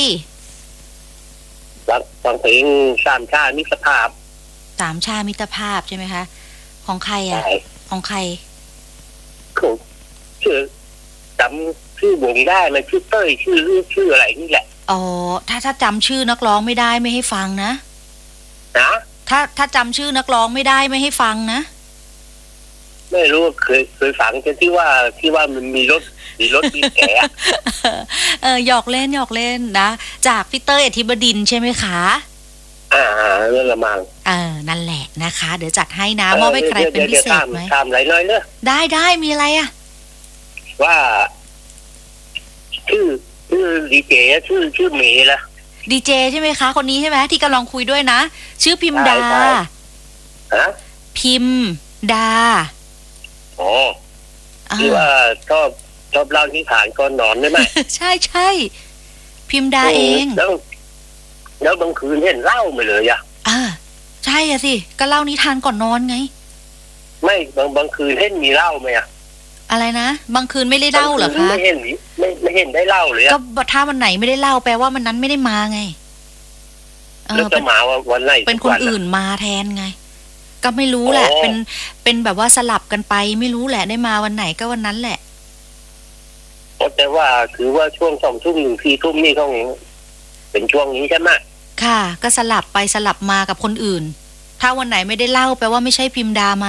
ฟังเพลงสามชามิตรภาพสามชามิตรภาพใช่ไหมคะของใครอ่ะของใครชื่อจำชื่อวงได้มันชื่อเต้ยชื่ออะไรนี่แหละอ๋อถ้าจำชื่อนักร้องไม่ได้ไม่ให้ฟังนะถ้าจำชื่อนักร้องไม่ได้ไม่ให้ฟังนะไม่รู้เคยฟังกันที่ว่ามันมีรถมีแผลหยอกเล่นนะจากพี่เต้ยอธิบดินใช่ไหมคะนั่นละมังนั่นแหละนะคะเดี๋ยวจัดให้นะมอบให้ใครเป็นพิเศษไหมตามไรน้อยเนอะได้มีอะไรอ่ะว่าชื่อดีเจชื่อเมย์ละดีเจใช่ไหมคะคนนี้ใช่ไหมที่กำลังคุยด้วยนะชื่อพิมดาพิมดาอ๋อที่ว่าชอบเล่านิทานก่อนนอนได้ไหมใช่พิมดาเองแล้วบางคืนเห็นเล่าไปเลยอ่ะใช่อะสิก็เล่านิทานก่อนนอนไงไม่บางคืนเห็นมีเล่าไหมอะอะไรนะบางคืนไม่ได้เล่าเหรอคะไม่เห็นได้เล่าเลยก็ถ้าวันไหนไม่ได้เล่าแปลว่ามันนั้นไม่ได้มาไงแล้วจะมาวันไหนเป็นคนอื่นมาแทนไงก็ไม่รู้แหละเป็นแบบว่าสลับกันไปไม่รู้แหละได้มาวันไหนก็วันนั้นแหละแต่ว่าคือว่าช่วง2 ทุ่มถึง4 ทุ่มนี่ต้องเป็นช่วงนี้ใช่ไหมค่ะก็สลับไปสลับมากับคนอื่นถ้าวันไหนไม่ได้เล่าแปลว่าไม่ใช่พิมดามา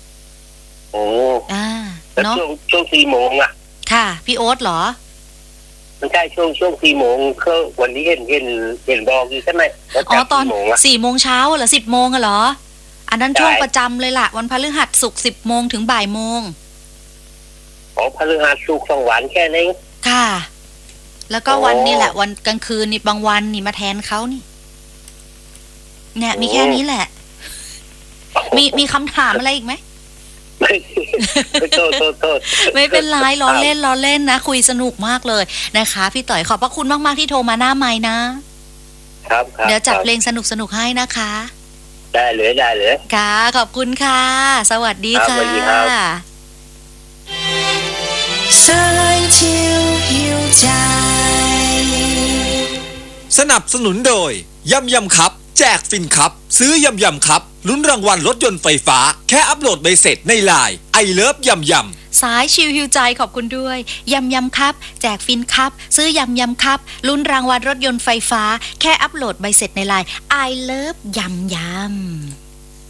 แล้วช่วง4 โมงอ่ะค่ะพี่โอ๊ตเหรอมันใช่ช่วง4 โมงเขาวันนี้เห็นบอกอยู่ใช่ไหมตอน4 โมงเช้าเหรอ10 โมงเหรออันนั้นช่วงประจำเลยล่ะวันพฤหัสศุกร์10 โมงถึงบ่ายโมงพฤหัสศุกร์2 วันแค่นี้ค่ะแล้วก็วันนี้แหละวันกลางคืนนี่บางวันนี่มาแทนเขานี่เนี่ยมีแค่นี้แหละมีคำถามอะไรอีกไหมไม่โทษไม่เป็นไรล้อเล่นนะคุยสนุกมากเลยนะคะพี่ต่อยขอบพระคุณมากๆที่โทรมาหน้าไมค์นะครับเดี๋ยวจัดเพลงสนุกให้นะคะได้เลยค่ะขอบคุณค่ะสวัสดีค่ะสายเที่ยวหิวใจสนับสนุนโดยยำครับแจกฟินครับซื้อยำครับลุ้นรางวัลรถยนต์ไฟฟ้าแค่อัปโหลดใบเสร็จในไลน์ไอเลิฟยำสายชิวหิวใจขอบคุณด้วยยำครับแจกฟินครับซื้อยำครับลุ้นรางวัลรถยนต์ไฟฟ้าแค่อัปโหลดใบเสร็จในไลน์ไอเลิฟยำ